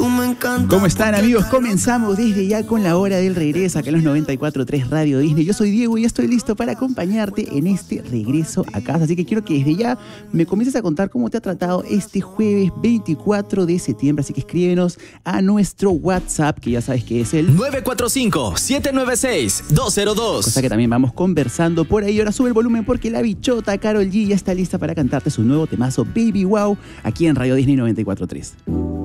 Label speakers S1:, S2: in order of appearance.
S1: tú me encantas.
S2: ¿Cómo están, amigos? Comenzamos desde ya con la hora del regreso acá en los 94.3 Radio Disney. Yo soy Diego y estoy listo para acompañarte en este regreso a casa. Así que quiero que desde ya me comiences a contar cómo te ha tratado este jueves 24 de septiembre. Así que escríbenos a nuestro WhatsApp, que ya sabes que es el
S3: 945-796-202.
S2: Cosa que también vamos conversando por ahí. Ahora sube el volumen porque la bichota Karol G ya está lista para cantarte su nuevo temazo Baby Wow aquí en Radio Disney 94.3.